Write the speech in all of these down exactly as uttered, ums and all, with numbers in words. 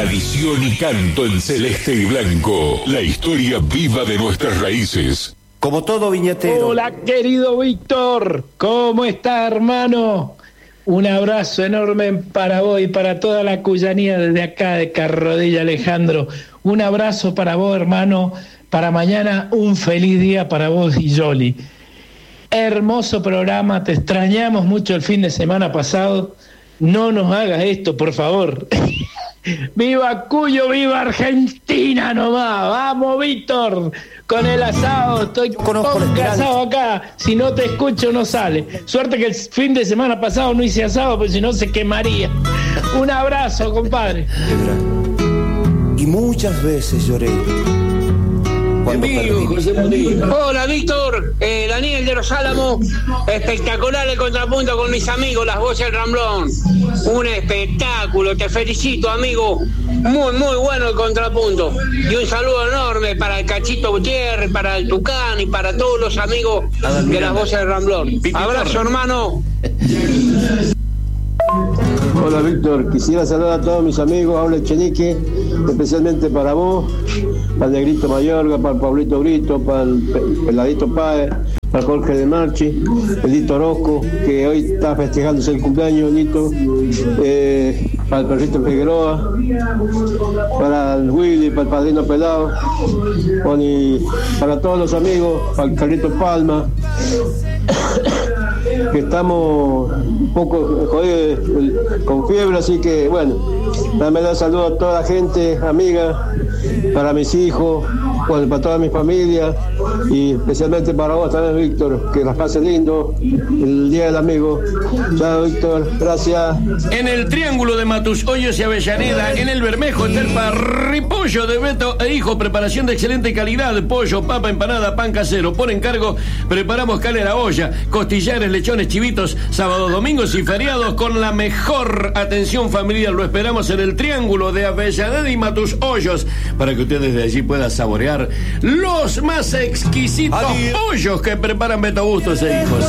Tradición y canto en celeste y blanco. La historia viva de nuestras raíces. Como todo viñetero. Hola, querido Víctor. ¿Cómo está, hermano? Un abrazo enorme para vos y para toda la cuyanía desde acá de Carrodilla, Alejandro. Un abrazo para vos, hermano. Para mañana, un feliz día para vos y Yoli. Hermoso programa. Te extrañamos mucho el fin de semana pasado. No nos hagas esto, por favor. ¡Viva Cuyo, viva Argentina nomás! ¡Vamos, Víctor! Con el asado, estoy con asado acá. Si no te escucho, no sale. Suerte que el fin de semana pasado no hice asado, porque si no se quemaría. Un abrazo, compadre. Y muchas veces lloré. Amigo, José Hola, Víctor, eh, Daniel de los Álamos. Espectacular el contrapunto con mis amigos, las voces del Ramblón. Un espectáculo, te felicito, amigo. Muy, muy bueno el contrapunto. Y un saludo enorme para el Cachito Gutiérrez, para el Tucán y para todos los amigos de las voces del Ramblón. Abrazo, hermano. Hola, Víctor, quisiera saludar a todos mis amigos, habla el Chenique, especialmente para vos, para el Negrito Mayorga, para el Pablito Brito, para el Peladito Páez, para Jorge de Marchi, el Lito Orozco, que hoy está festejándose el cumpleaños, Lito, eh, para el Perrito Figueroa, para el Willy, para el Padrino Pelado, para todos los amigos, para el Carlito Palma, que estamos un poco jodidos con fiebre, así que bueno, dame dar saludos a toda la gente, amiga, para mis hijos, bueno, para toda mi familia y especialmente para vos también, Víctor, que las pases lindo el Día del Amigo. Chao, Víctor, gracias. En el Triángulo de Matus, Hoyos y Avellaneda, en el Bermejo, en Telpa, Ripollo de Beto e Hijo, preparación de excelente calidad, pollo, papa, empanada, pan casero, por encargo, preparamos calera olla, costillares, lechones, chivitos, sábados, domingos y feriados con la mejor atención familiar. Lo esperamos en el Triángulo de Avellaneda y Matus Hoyos, para que ustedes de allí puedan saborear los más exquisitos pollos que preparan Beto Bustos e Hijos.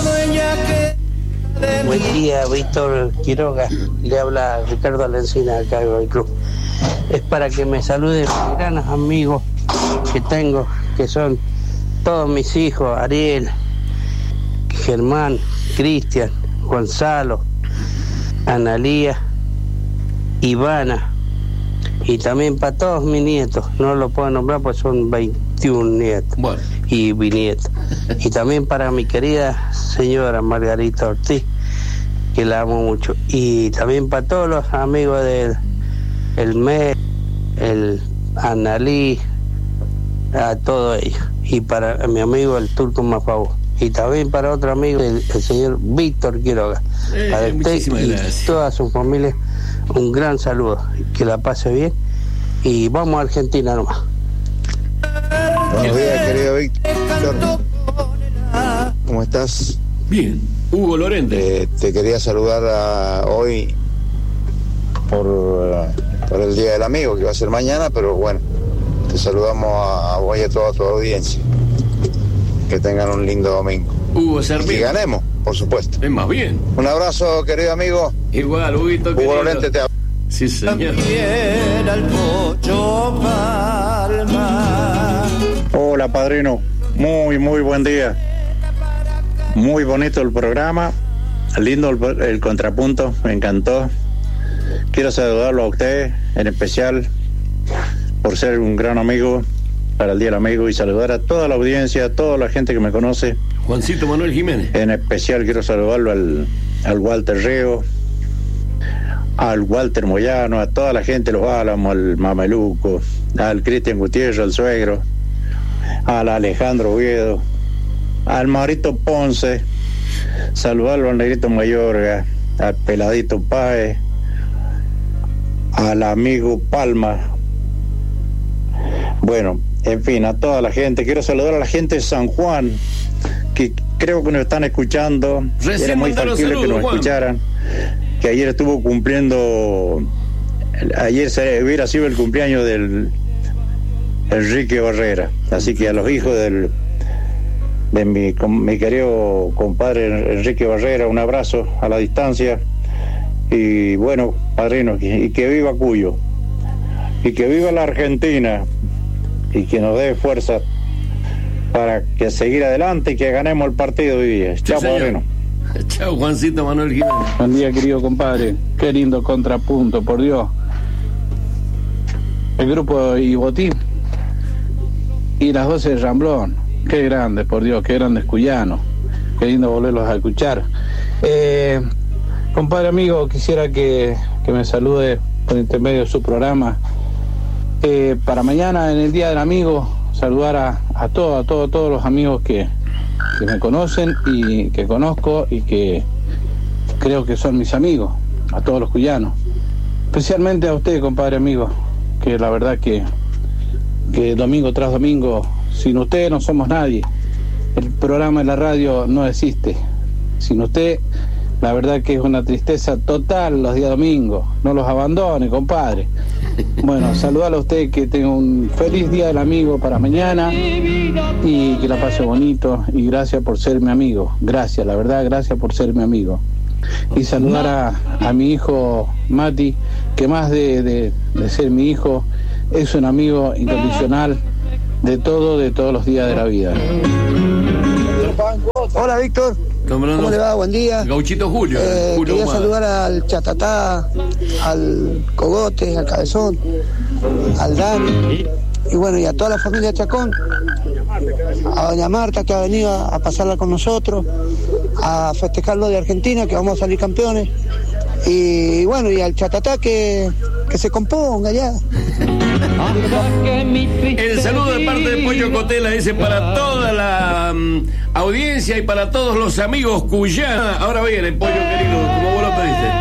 Buen día, Víctor Quiroga. Le habla Ricardo Alencina acá del club. Es para que me saluden mis grandes amigos que tengo, que son todos mis hijos: Ariel, Germán, Cristian, Gonzalo, Analía, Ivana, y también para todos mis nietos. No lo puedo nombrar porque son veintiún nietos, bueno, y bisnietos. Y también para mi querida señora Margarita Ortiz, que la amo mucho. Y también para todos los amigos del el M E, el Analí, a todos ellos. Y para mi amigo el Turco Mafabo. Y también para otro amigo, el, el señor Víctor Quiroga. Eh, para usted y gracias. Toda su familia, un gran saludo. Que la pase bien. Y vamos a Argentina nomás. Buenos días, querido Víctor. ¿Cómo estás? Bien. Hugo Lorente. Eh, te quería saludar a, hoy por, uh, por el Día del Amigo, que va a ser mañana, pero bueno, te saludamos a, a vos y a toda tu audiencia. Que tengan un lindo domingo. Hugo Sarmiento. Y ganemos, por supuesto. Es más bien. Un abrazo, querido amigo. Igual, Huguito. Hugo Lorente te habla. Sí, señor. Hola, padrino. Muy, muy buen día. Muy bonito el programa. Lindo el, el contrapunto. Me encantó. Quiero saludarlo a usted, en especial, por ser un gran amigo para el Día del Amigo, y saludar a toda la audiencia, a toda la gente que me conoce. Juancito Manuel Jiménez. En especial quiero saludarlo al, al Walter Reo, al Walter Moyano, a toda la gente de Los Álamos, al Mameluco, al Cristian Gutiérrez, al suegro, al Alejandro Oviedo, al Marito Ponce, saludarlo al Negrito Mayorga, al Peladito Páez, al amigo Palma. Bueno, en fin, a toda la gente. Quiero saludar a la gente de San Juan, que creo que nos están escuchando. Recién era muy factible que nos Juan. escucharan, que ayer estuvo cumpliendo, ayer se hubiera sido el cumpleaños del Enrique Barrera, así que a los hijos del de mi, mi querido compadre Enrique Barrera, un abrazo a la distancia, y bueno, padrino, y que viva Cuyo. y que viva la Argentina y que nos dé fuerza para que seguir adelante y que ganemos el partido hoy día. Sí, Chao, señor. Moreno. Chao, Juancito Manuel Jiménez. Buen día, querido compadre. Qué lindo contrapunto, por Dios. El grupo Ibotín y las voces de Ramblón. Qué grande, por Dios, qué grandes cuyanos. Qué lindo volverlos a escuchar. Eh, compadre amigo, quisiera que, que me salude por intermedio de su programa. Eh, para mañana, en el Día del Amigo, saludar a, a todos, a todos, todos los amigos que, que me conocen y que conozco y que creo que son mis amigos, a todos los cuyanos. Especialmente a usted, compadre amigo, que la verdad que, que domingo tras domingo, sin usted no somos nadie. El programa de la radio no existe. Sin usted, la verdad que es una tristeza total los días domingos. No los abandone, compadre. Bueno, saludarle a usted, que tenga un feliz Día del Amigo para mañana y que la pase bonito. Y gracias por ser mi amigo. Gracias, la verdad, gracias por ser mi amigo. Y saludar a, a mi hijo Mati, que más de, de, de ser mi hijo, es un amigo incondicional de todo, de todos los días de la vida. Hola, Víctor. ¿Cómo le va? Buen día. Gauchito Julio. Eh, Julio quería Humada. saludar al Chatatá, al Cogote, al Cabezón, al Dani, y bueno, y a toda la familia Chacón, a doña Marta, que ha venido a, a pasarla con nosotros, a festejarlo de Argentina, que vamos a salir campeones, y bueno, y al Chatatá que, que se componga ya. El saludo de parte de Pollo Cotela, dice, para toda la um, audiencia y para todos los amigos cuyanos. Ahora viene, Pollo querido, como vos lo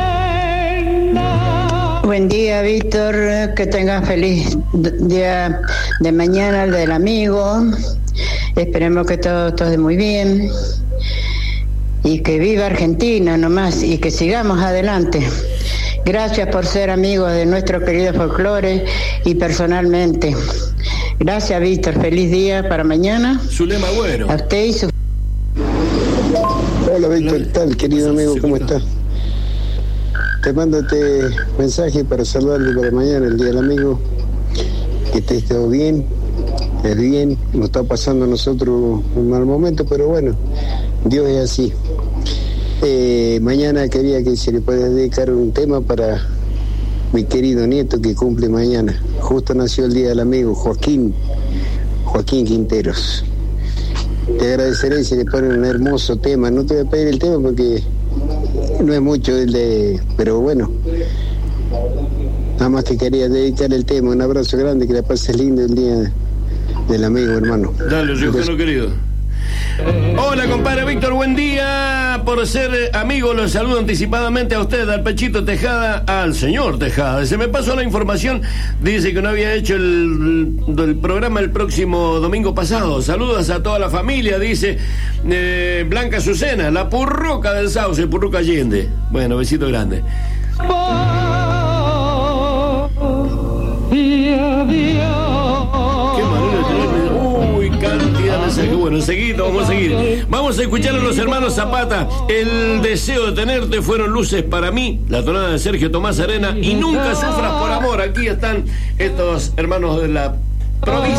pediste. Buen día, Víctor, que tengas feliz d- día de mañana, el del amigo. Esperemos que todo esté muy bien y que viva Argentina nomás y que sigamos adelante. Gracias por ser amigos de nuestro querido folclore y personalmente. Gracias, Víctor. Feliz día para mañana. Zulema Agüero. A usted y su... Hola, Víctor, ¿qué tal, querido amigo? ¿Cómo estás? Te mando este mensaje para saludarte para mañana, el Día del Amigo. Que estés todo bien, es bien. Nos está pasando a nosotros un mal momento, pero bueno, Dios es así. Eh, mañana quería que se le pueda dedicar un tema para mi querido nieto que cumple mañana. Justo nació el Día del Amigo, Joaquín, Joaquín Quinteros. Te agradeceré si le ponen un hermoso tema. No te voy a pedir el tema porque no es mucho el de... Pero bueno, nada más te quería dedicar el tema. Un abrazo grande, que la pases lindo el Día del Amigo, hermano. Dale, Riojano querido. Hola, compadre Víctor, buen día. Por ser amigo, los saludo anticipadamente a usted, al Pechito Tejada, al señor Tejada. Se me pasó la información, dice que no había hecho el, el programa el próximo domingo pasado. Saludos a toda la familia, dice eh, Blanca Azucena, la Purruca del Sauce, Purruca Allende. Bueno, besito grande. Qué manera de tener... Uy, cantidad de mensajes. Bueno, enseguida vamos a seguir. Vamos a escuchar a los hermanos Zapata. El deseo de tenerte fueron luces para mí. La tonada de Sergio Tomás Arena. Y nunca sufras por amor. Aquí están estos hermanos de la provincia.